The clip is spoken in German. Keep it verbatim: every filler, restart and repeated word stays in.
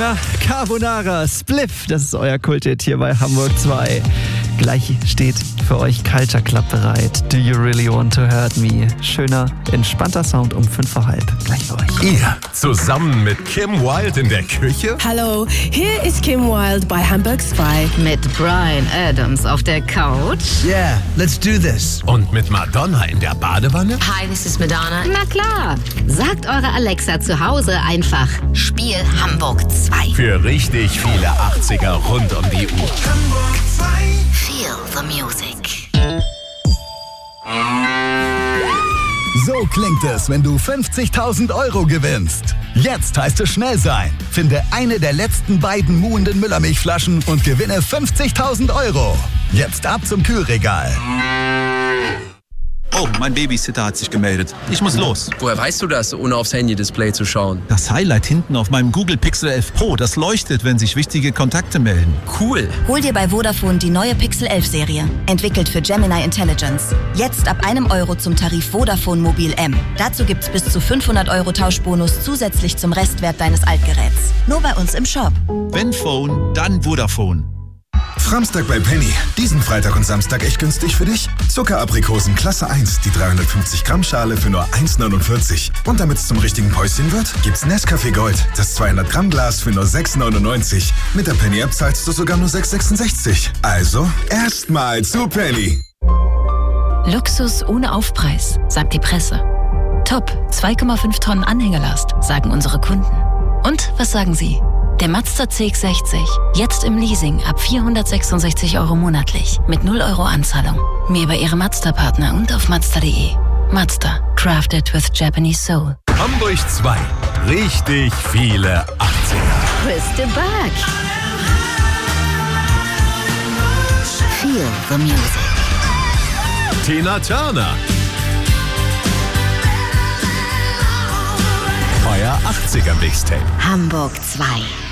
Hunger? Carbonara, Spliff, das ist euer Kulthit hier bei Hamburg zwei. Gleich steht für euch Culture Club bereit. Do you really want to hurt me? Schöner, entspannter Sound um fünf vor halb. Gleich für euch. Ihr zusammen mit Kim Wilde in der Küche? Hallo, hier ist Kim Wilde bei Hamburg zwei. Mit Bryan Adams auf der Couch. Yeah, let's do this. Und mit Madonna in der Badewanne? Hi, this is Madonna. Na klar. Sagt eure Alexa zu Hause einfach: Spiel Hamburg zwei. Für richtig viele achtziger rund um die Uhr. Hamburg zwei. Feel the music. So klingt es, wenn du fünfzigtausend Euro gewinnst. Jetzt heißt es schnell sein. Finde eine der letzten beiden muhenden Müllermilchflaschen und gewinne fünfzigtausend Euro. Jetzt ab zum Kühlregal. Oh, mein Babysitter hat sich gemeldet. Ich muss los. Woher weißt du das, ohne aufs Handy-Display zu schauen? Das Highlight hinten auf meinem Google Pixel elf Pro, das leuchtet, wenn sich wichtige Kontakte melden. Cool. Hol dir bei Vodafone die neue Pixel elf Serie. Entwickelt für Gemini Intelligence. Jetzt ab einem Euro zum Tarif Vodafone Mobil M. Dazu gibt's bis zu fünfhundert Euro Tauschbonus zusätzlich zum Restwert deines Altgeräts. Nur bei uns im Shop. Wenn Phone, dann Vodafone. Framstag bei Penny. Diesen Freitag und Samstag echt günstig für dich. Zuckeraprikosen Klasse eins, die dreihundertfünfzig Gramm Schale für nur eins neunundvierzig. Und damit es zum richtigen Päuschen wird, gibt's Nescafé Gold, das zweihundert Gramm Glas für nur sechs neunundneunzig. Mit der Penny App zahlst du sogar nur sechs sechsundsechzig. Also erstmal zu Penny. Luxus ohne Aufpreis, sagt die Presse. Top, zwei Komma fünf Tonnen Anhängerlast, sagen unsere Kunden. Und was sagen Sie? Der Mazda C X sechzig, jetzt im Leasing ab vierhundertsechsundsechzig Euro monatlich mit null Euro Anzahlung. Mehr bei Ihrem Mazda-Partner und auf Mazda punkt de. Mazda, crafted with Japanese soul. Hamburg zwei. Richtig viele achtziger. Chris de Burgh. Feel the music. Tina Turner. Euer achtziger Mixtape. Hamburg zwei.